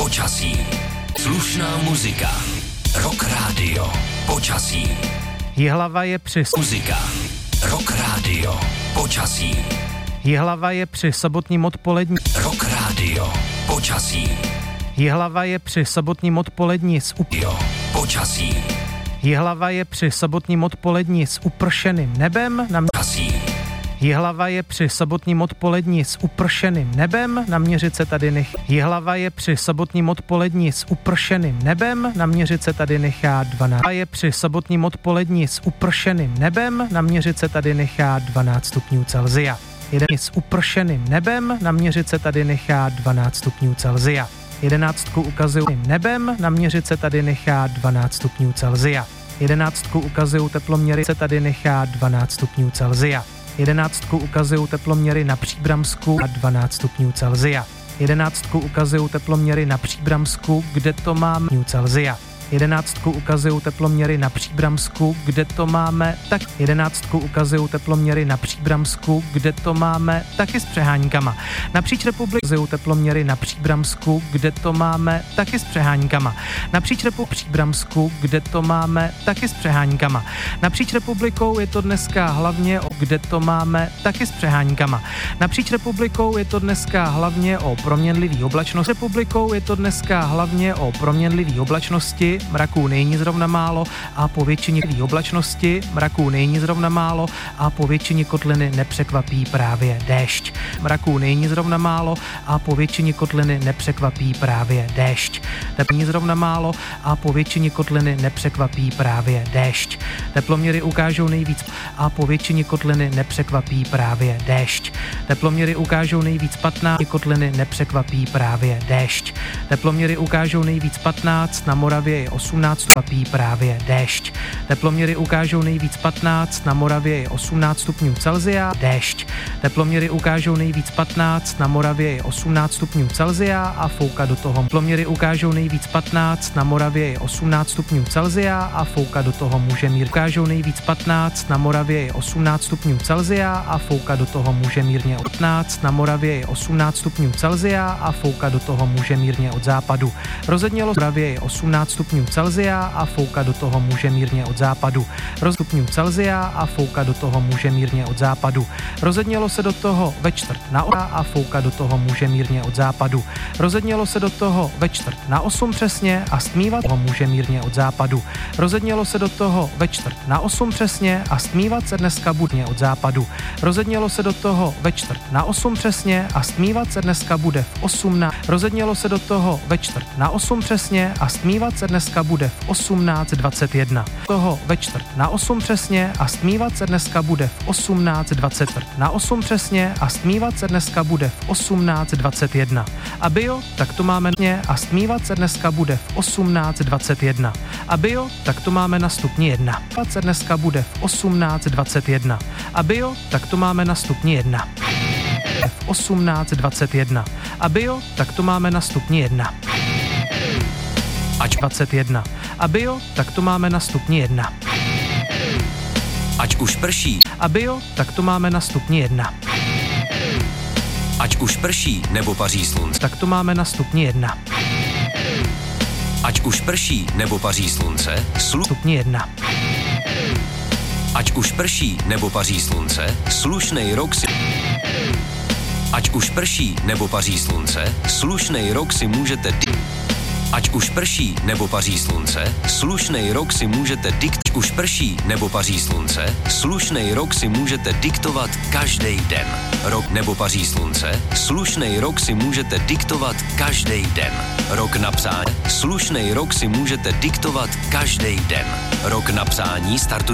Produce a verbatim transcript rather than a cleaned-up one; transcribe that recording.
počasí, slušná muzika, Rock Radio, počasí. Jihlava je při Muzika, Rock Radio, počasí. Jihlava je při sobotním odpolední Rock Radio, počasí. Jihlava je při sobotním odpolední s up... Jo, počasí. Jihlava je při sobotním odpolední s upršeným nebem na Počasí. Jihlava je při sobotním odpolední s upršeným nebem, naměřit se tady nech. Jihlava je při sobotním odpolední s upršeným nebem, naměřit se tady nechá dvanáct. Jihlava je při sobotním odpolední s upršeným nebem, naměřit se tady nechá dvanáct stupňů Celsia. Jeden s upršeným nebem, naměřit se tady nechá dvanáct stupňů Celsia. Jedenáctku ukazuju nebem, naměřit se tady nechá dvanáct stupňů Celsia. Jedenáctku ukazuju teploměry, se tady nechá dvanáct stupňů Celsia. Jedenáctku ukazují teploměry na Příbramsku a dvanáct stupňů Celsia. Jedenáctku ukazují teploměry na Příbramsku, kde to máme Celsia. Jedenáctku ukazují teploměry na Příbramsku, kde to máme tak. Jedenáctku ukazují teploměry na Příbramsku, kde to máme taky s přeháníkama. Napříč republikou ukazují teploměry na Příbramsku, kde to máme taky s přeháníkama. Napříč republikou Příbramsku, kde to máme taky s přeháníkama. Napříč republikou je to dneska hlavně o kde to máme taky s přeháníkama. Napříč republikou je to dneska hlavně o proměnlivý oblačnosti. Republikou je to dneska hlavně o proměnlivý oblačnosti. Mraků není zrovna málo a po většině oblačnosti mraků není zrovna málo a po většině kotliny nepřekvapí právě déšť. Mraků není zrovna málo a po většině kotliny nepřekvapí právě déšť. Není zrovna málo a po většině kotliny nepřekvapí právě déšť. Teploměry ukážou nejvíc a po většině kotliny nepřekvapí právě déšť. Teploměry ukážou nejvíc patnáct, kotliny nepřekvapí právě déšť. Teploměry ukážou nejvíc patnáct, na Moravě je osmnáct, papí právě déšť. Teploměry ukážou nejvíc patnáct, na Moravě je osmnáct stupňů Celsia, déšť. Teploměry ukážou nejvíc patnáct, na Moravě je osmnáct stupňů Celsia a fouka do toho. Teploměry ukážou nejvíc patnáct, na Moravě je osmnáct stupňů Celsia a fouka do toho může mírně. Ukážou nejvíc patnáct, na Moravě je osmnáct stupňů Celsia a fouka do toho může mírně. patnáct, na Moravě je osmnáct stupňů Celsia a fouka do toho může mírně od západu. Rozednělo v Moravě je osmnáct stupňů Celsia a fouka do toho může mírně od západu. Roz stupňů Celsia a fouka do toho může mírně od západu. Rozednělo se do toho ve čtvrt na osm a fouka do toho může mírně od západu. Rozednělo se do toho ve čtvrt na osm přesně a stmívat toho může mírně od západu. Rozednělo se do toho ve čtvrt na osm přesně a stmívat se dneska bude od západu. Rozednělo se do toho ve čtvrt na osm přesně a stmívat se dneska bude v osmnáct. Rozednělo se do toho ve čtvrt na osm přesně a stmívat se dneska bude v osmnáct dvacet jedna. Toho ve čtvrt na osm přesně a stmívat se dneska bude v osmnáct dvacet na osm přesně a stmívat se dneska bude v osmnáct dvacet jedna. A bio, tak to máme mě a stmívat se dneska bude v osmnáct dvacet jedna. A bio, tak to máme na stupni jedna. Stmívat se dneska bude v osmnáct dvacet jedna. A bio, tak to máme na stupni jedna. V osmnáct dvacet jedna. A bio, tak to máme na stupni jedna. Ať dvacet jedna. A bio, tak to máme na stupni jedna. Ať už prší. A bio, tak to máme na stupni jedna. Ať už prší nebo paří slunce. Tak to máme na stupni jedna. Ať už prší nebo paří slunce. Slu... Stupni jedna. Ať už prší nebo paří slunce. Slušnej rok si... Ať už prší nebo paří slunce. Slušnej rok si můžete... Di- Ať už prší nebo paří slunce, slušnej rok si můžete dikt. Už prší nebo paří slunce, slušnej rok si můžete diktovat každý den. Rok nebo paří slunce, slušnej rok si můžete diktovat každý den. Rok na psání, slušnej rok si můžete diktovat každý den. Rok na psání startuje